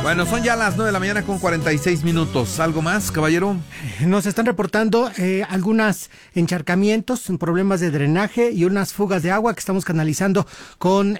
Bueno, son ya las 9 de la mañana con 46 minutos. ¿Algo más, caballero? Nos están reportando algunos encharcamientos, problemas de drenaje y unas fugas de agua que estamos canalizando con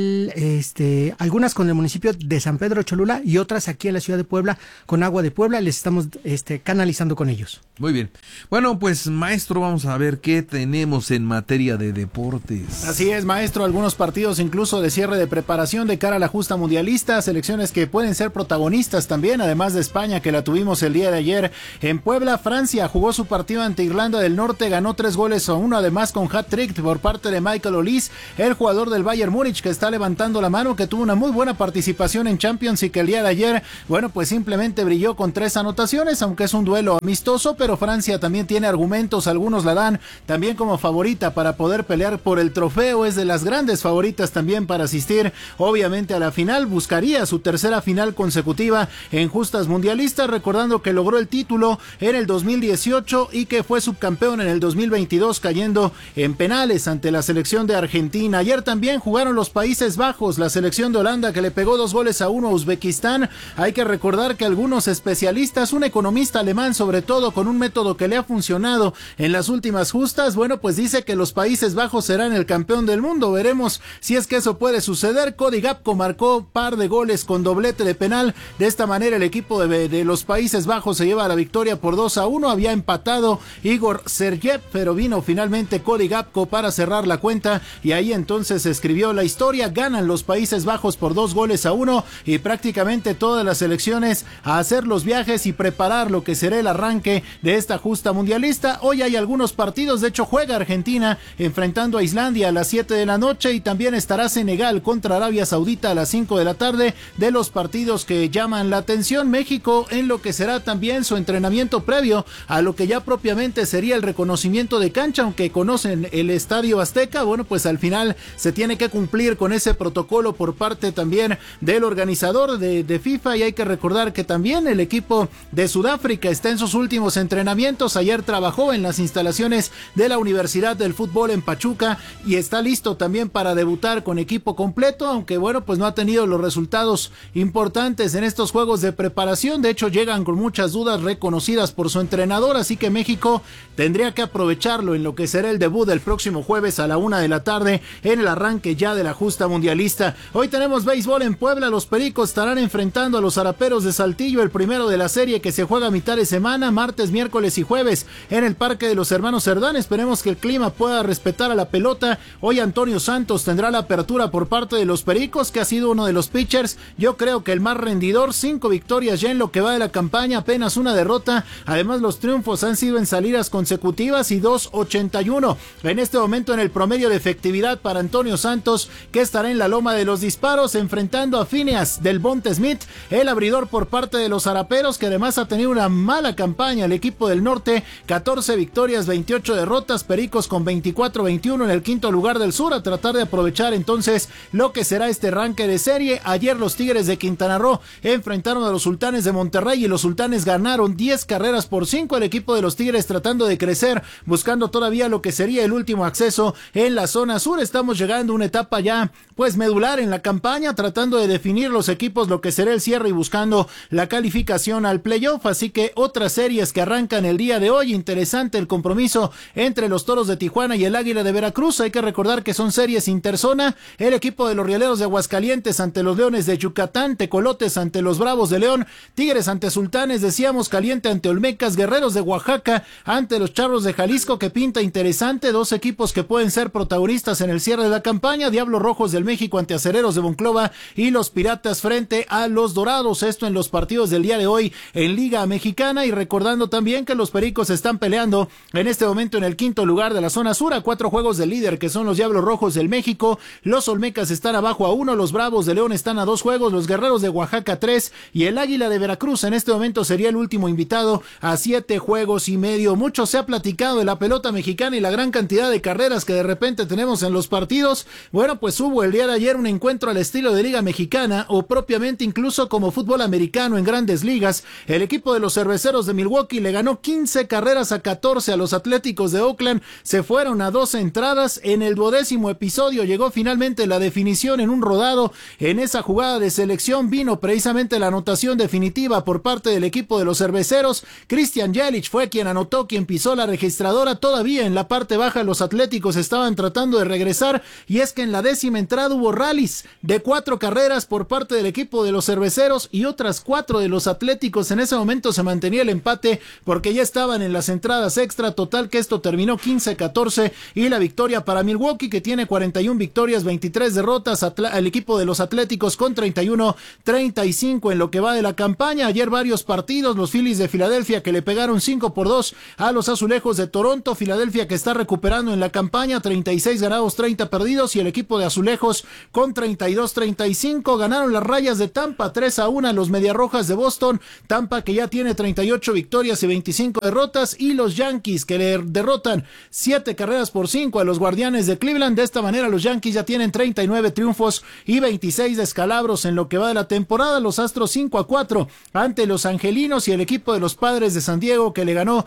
algunas con el municipio de San Pedro Cholula y otras aquí en la ciudad de Puebla con Agua de Puebla. Les estamos canalizando con ellos. Muy bien. Bueno, pues maestro, vamos a ver qué tenemos en materia de deportes. Así es, maestro, algunos partidos incluso de cierre de preparación de cara a la justa mundialista, selecciones que pueden ser protagonistas también, además de España, que la tuvimos el día de ayer en Puebla. Francia jugó su partido ante Irlanda del Norte, ganó 3-1, además con hat-trick por parte de Michael Olise, el jugador del Bayern Múnich, que está levantando la mano, que tuvo una muy buena participación en Champions y que el día de ayer, bueno, pues simplemente brilló con 3 anotaciones, aunque es un duelo amistoso, pero Francia también tiene argumentos, algunos la dan también como favorita para poder pelear por el trofeo, es de las grandes favoritas también para asistir, obviamente, a la final, buscaría su tercera final consecutiva en justas mundialistas, recordando que logró el título en el 2018 y que fue subcampeón en el 2022 cayendo en penales ante la selección de Argentina. Ayer también jugaron los Países Bajos, la selección de Holanda que le pegó 2-1 a Uzbekistán. Hay que recordar que algunos especialistas, un economista alemán sobre todo con un método que le ha funcionado en las últimas justas, bueno, pues dice que los Países Bajos serán el campeón del mundo. Veremos si es que eso puede suceder. Cody Gakpo marcó par de goles con doblete de penal. De esta manera el equipo de los Países Bajos se lleva la victoria por 2-1. Había empatado Igor Sergev, pero vino finalmente Cody Gakpo para cerrar la cuenta y ahí entonces se escribió la historia. Ganan los Países Bajos por 2-1 y prácticamente todas las selecciones a hacer los viajes y preparar lo que será el arranque de esta justa mundialista. Hoy hay algunos partidos, de hecho juega Argentina enfrentando a Islandia a las 7 de la noche y también estará Senegal contra Arabia Saudita a las 5 de la tarde. De los partidos que llaman la atención, México en lo que será también su entrenamiento previo a lo que ya propiamente sería el reconocimiento de cancha, aunque conocen el Estadio Azteca, bueno, pues al final se tiene que cumplir con ese protocolo por parte también del organizador de FIFA, y hay que recordar que también el equipo de Sudáfrica está en sus últimos entrenamientos. Ayer trabajó en las instalaciones de la Universidad del Fútbol en Pachuca y está listo también para debutar con equipo completo, aunque bueno, pues no ha tenido los resultados importantes en estos juegos de preparación. De hecho llegan con muchas dudas reconocidas por su entrenador, así que México tendría que aprovecharlo en lo que será el debut del próximo jueves a la 1 de la tarde en el arranque ya de la justa mundialista. Hoy tenemos béisbol en Puebla, los Pericos estarán enfrentando a los Araperos de Saltillo, el primero de la serie que se juega a mitad de semana, martes, miércoles y jueves en el Parque de los Hermanos Cerdán. Esperemos que el clima pueda respetar a la pelota. Hoy Antonio Santos tendrá la apertura por parte de los Pericos, que ha sido uno de los pitchers, yo creo que el más rendidor, 5 victorias ya en lo que va de la campaña, apenas una derrota, además los triunfos han sido en salidas consecutivas y 2.81 en este momento en el promedio de efectividad para Antonio Santos, que estará en la loma de los disparos enfrentando a Phineas del Bonte Smith, el abridor por parte de los Araperos, que además ha tenido una mala campaña el equipo del norte, 14 victorias, 28 derrotas, Pericos con 24-21 en el quinto lugar del sur, a tratar de aprovechar entonces lo que será este arranque de serie. Ayer los Tigres de Quintana Roo enfrentaron a los Sultanes de Monterrey y los Sultanes ganaron 10-5, el equipo de los Tigres tratando de crecer, buscando todavía lo que sería el último acceso en la zona sur. Estamos llegando a una etapa ya pues medular en la campaña, tratando de definir los equipos lo que será el cierre y buscando la calificación al playoff, así que otras series que arrancan el día de hoy. Interesante el compromiso entre los Toros de Tijuana y el Águila de Veracruz. Hay que recordar que son series interzona, el equipo de los Rieleros de Aguascalientes ante los Leones de Yucatán, Tecolotes ante los Bravos de León, Tigres ante Sultanes, decíamos, Caliente ante Olmecas, Guerreros de Oaxaca ante los Charros de Jalisco, que pinta interesante, dos equipos que pueden ser protagonistas en el cierre de la campaña, Diablos Rojos del México ante Acereros de Monclova y los Piratas frente a los Dorados, esto en los partidos del día de hoy en Liga Mexicana, y recordando también que los Pericos están peleando en este momento en el quinto lugar de la zona sur, a 4 juegos del líder, que son los Diablos Rojos del México, los Olmecas están abajo a 1, los Bravos de León están a 2 juegos, los Guerreros de Oaxaca 3 y el Águila de Veracruz en este momento sería el último invitado a 7 juegos y medio. Mucho se ha platicado de la pelota mexicana y la gran cantidad de carreras que de repente tenemos en los partidos. Bueno, pues hubo el día de ayer un encuentro al estilo de Liga Mexicana o propiamente incluso como fútbol americano en Grandes Ligas. El equipo de los Cerveceros de Milwaukee le ganó 15-14 a los Atléticos de Oakland, se fueron a 12 entradas. En el 12º episodio llegó finalmente la definición en un rodado. En esa jugada de selección vino bueno, precisamente la anotación definitiva por parte del equipo de los cerveceros. Christian Jelic fue quien anotó, quien pisó la registradora. Todavía en la parte baja los atléticos estaban tratando de regresar, y es que en la 10ª entrada hubo rallies de 4 carreras por parte del equipo de los cerveceros y otras 4 de los atléticos. En ese momento se mantenía el empate porque ya estaban en las entradas extra. Total que esto terminó 15-14 y la victoria para Milwaukee, que tiene 41 victorias, 23 derrotas. El equipo de los atléticos con 31-35 en lo que va de la campaña. Ayer varios partidos, los Phillies de Filadelfia que le pegaron 5-2 a los Azulejos de Toronto. Filadelfia que está recuperando en la campaña, 36 ganados, 30 perdidos, y el equipo de Azulejos con 32-35. Ganaron las Rayas de Tampa 3-1 a los Mediarrojas de Boston. Tampa que ya tiene 38 victorias y 25 derrotas, y los Yankees que le derrotan 7-5 a los Guardianes de Cleveland. De esta manera los Yankees ya tienen 39 triunfos y 26 descalabros en lo que va de la temporada. Los Astros 5-4 ante los Angelinos, y el equipo de los Padres de San Diego que le ganó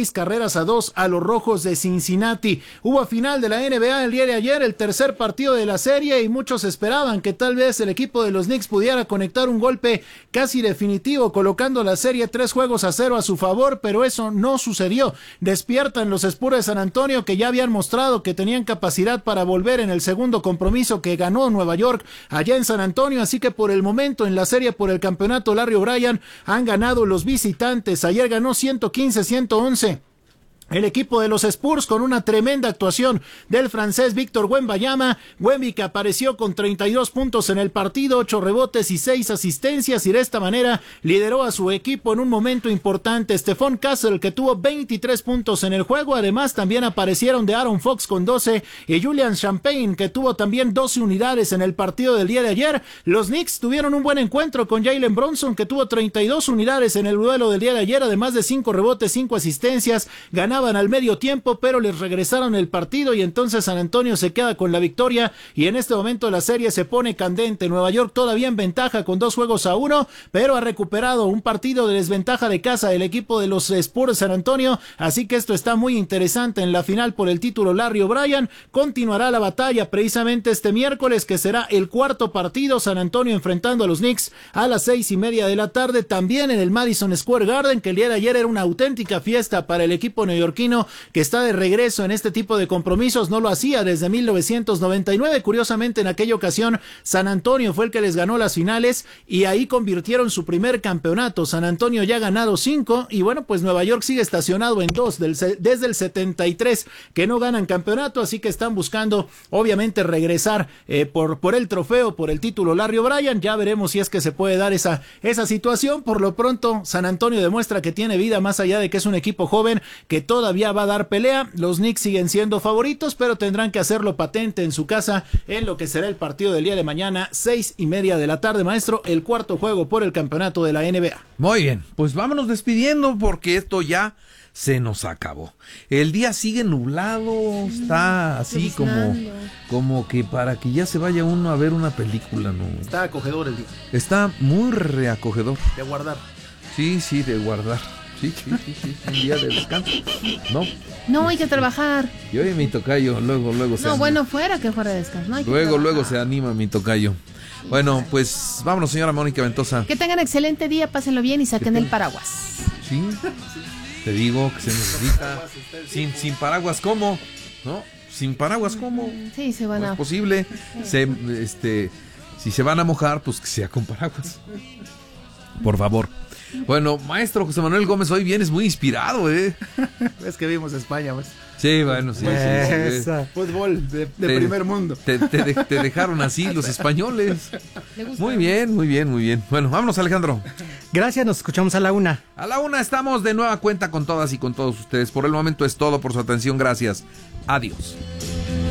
6-2 a los Rojos de Cincinnati. Hubo final de la NBA el día de ayer, el tercer partido de la serie, y muchos esperaban que tal vez el equipo de los Knicks pudiera conectar un golpe casi definitivo, colocando la serie 3-0 a su favor, pero eso no sucedió. Despiertan los Spurs de San Antonio, que ya habían mostrado que tenían capacidad para volver en el segundo compromiso que ganó Nueva York allá en San Antonio, así que por el momento en la serie por el campeonato Larry O'Brien han ganado los visitantes. Ayer ganó 115-111 el equipo de los Spurs, con una tremenda actuación del francés Víctor Wembanyama. Wemby, que apareció con 32 puntos en el partido, 8 rebotes y 6 asistencias, y de esta manera lideró a su equipo en un momento importante. Stephon Castle, que tuvo 23 puntos en el juego. Además también aparecieron de Aaron Fox con 12 y Julian Champagne, que tuvo también 12 unidades en el partido del día de ayer. Los Knicks tuvieron un buen encuentro con Jalen Brunson, que tuvo 32 unidades en el duelo del día de ayer, además de 5 rebotes, 5 asistencias. Ganaban al medio tiempo, pero les regresaron el partido, y entonces San Antonio se queda con la victoria, y en este momento la serie se pone candente. Nueva York todavía en ventaja con 2-1, pero ha recuperado un partido de desventaja de casa el equipo de los Spurs de San Antonio, así que esto está muy interesante en la final por el título Larry O'Brien. Continuará la batalla precisamente este miércoles, que será el cuarto partido, San Antonio enfrentando a los Knicks a las 6:30 de la tarde, también en el Madison Square Garden, que el día de ayer era una auténtica fiesta para el equipo neoyorquino, que está de regreso en este tipo de compromisos. No lo hacía desde 1999. Curiosamente, en aquella ocasión San Antonio fue el que les ganó las finales, y ahí convirtieron su primer campeonato. San Antonio ya ha ganado 5, y bueno, pues Nueva York sigue estacionado en 2 desde el 73 que no ganan campeonato, así que están buscando obviamente regresar por el trofeo, por el título Larry O'Brien. Ya veremos si es que se puede dar esa situación. Por lo pronto San Antonio demuestra que tiene vida, más allá de que es un equipo joven que todavía va a dar pelea. Los Knicks siguen siendo favoritos, pero tendrán que hacerlo patente en su casa en lo que será el partido del día de mañana, 6:30 de la tarde, maestro, el cuarto juego por el campeonato de la NBA. Muy bien, pues vámonos despidiendo porque esto ya se nos acabó. El día sigue nublado, está así como que para que ya se vaya uno a ver una película, ¿no? Está acogedor el día. Está muy reacogedor. De guardar. Sí, de guardar. Sí, un día de descanso. No, hay que trabajar. Y oye, mi tocayo, luego se anima. Bueno, fuera de descanso. No, luego se anima mi tocayo. Bueno, pues vámonos, señora Mónica Ventosa. Que tengan excelente día, pásenlo bien y saquen el paraguas. Sí, te digo que se necesita. Sin paraguas, ¿cómo? ¿No? Sin paraguas, ¿cómo? Sí, se van no es posible. Si se van a mojar, pues que sea con paraguas. Por favor. Bueno, maestro José Manuel Gómez, hoy vienes muy inspirado, ¿eh? Es que vimos España, pues. Sí, bueno, sí. Fútbol de primer mundo. Te dejaron así los españoles. Muy bien. Bueno, vámonos, Alejandro. Gracias, nos escuchamos a la 1. A la 1 estamos de nueva cuenta con todas y con todos ustedes. Por el momento es todo, por su atención. Gracias. Adiós.